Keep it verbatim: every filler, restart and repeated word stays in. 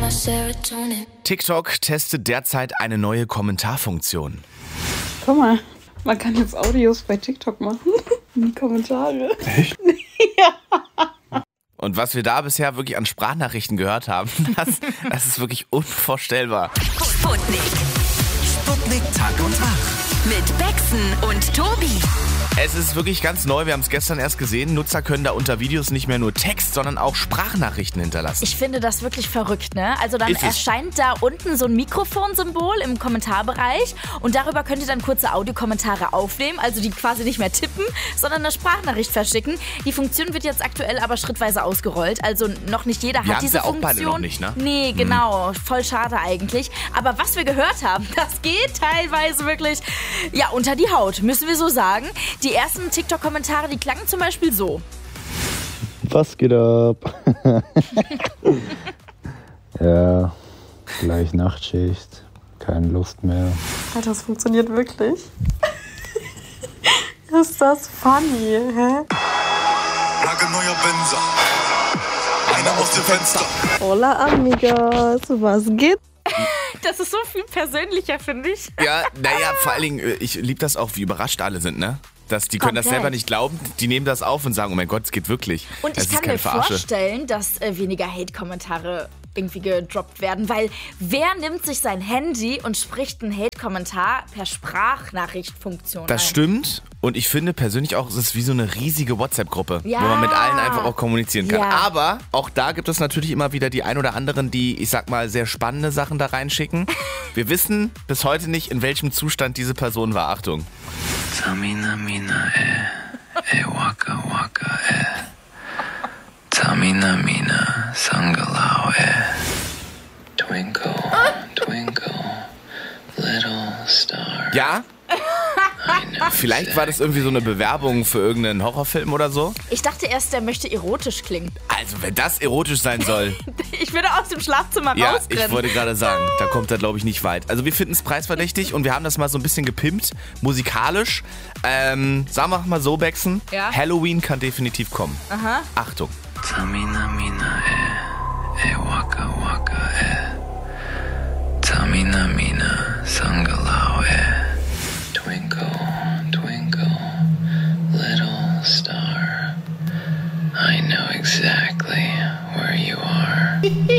TikTok testet derzeit eine neue Kommentarfunktion. Guck mal, man kann jetzt Audios bei TikTok machen. In die Kommentare. Echt? Ja. Und was wir da bisher wirklich an Sprachnachrichten gehört haben, das, das ist wirklich unvorstellbar. Sputnik. Sputnik Tag und Tag. Mit Bexen und Tobi. Es ist wirklich ganz neu, wir haben es gestern erst gesehen. Nutzer können da unter Videos nicht mehr nur Text, sondern auch Sprachnachrichten hinterlassen. Ich finde das wirklich verrückt, ne? Also dann Ist es. erscheint da unten so ein Mikrofonsymbol im Kommentarbereich und darüber könnt ihr dann kurze Audiokommentare aufnehmen, also die quasi nicht mehr tippen, sondern eine Sprachnachricht verschicken. Die Funktion wird jetzt aktuell aber schrittweise ausgerollt, also noch nicht jeder Wir hat haben's diese ja auch Funktion. beide noch nicht, ne? Nee, genau, voll schade eigentlich. Aber was wir gehört haben, das geht teilweise wirklich, ja, unter die Haut, müssen wir so sagen. Die ersten TikTok-Kommentare, die klangen zum Beispiel so. Was geht ab? Ja, gleich Nachtschicht, keine Lust mehr. Alter, das funktioniert wirklich. Ist das funny, hä? Nagelneuer Benzer. Einer aus dem Fenster. Hola, amigos, was geht? Das ist so viel persönlicher, finde ich. Ja, naja, vor allen Dingen, ich liebe das auch, wie überrascht alle sind, ne? Dass die können das Komplett. selber nicht glauben, die nehmen das auf und sagen, oh mein Gott, es geht wirklich. Und Das ich ist kann keine mir Verarsche. vorstellen, dass äh, weniger Hate-Kommentare irgendwie gedroppt werden, weil wer nimmt sich sein Handy und spricht einen Hate-Kommentar per Sprachnachrichtfunktion Das ein? stimmt und ich finde persönlich auch, es ist wie so eine riesige WhatsApp-Gruppe, Ja. wo man mit allen einfach auch kommunizieren kann. Ja. Aber auch da gibt es natürlich immer wieder die ein oder anderen, die, ich sag mal, sehr spannende Sachen da reinschicken. Wir wissen bis heute nicht, in welchem Zustand diese Person war. Achtung. Tamina mina eh, eh waka waka eh. Tamina mina sangalao eh. Twinkle, twinkle, little star. Ja? Vielleicht war das irgendwie so eine Bewerbung für irgendeinen Horrorfilm oder so. Ich dachte erst, der möchte erotisch klingen. Also, wenn das erotisch sein soll. Ich würde aus dem Schlafzimmer Ja, rausrennen. ich wollte gerade sagen, da kommt er, glaube ich, nicht weit. Also wir finden es preisverdächtig und wir haben das mal so ein bisschen gepimpt, musikalisch. Ähm, sagen wir mal so, Bexen, Ja. Halloween kann definitiv kommen. Aha. Achtung. Tamina mina eh, eh waka waka eh. Tamina mina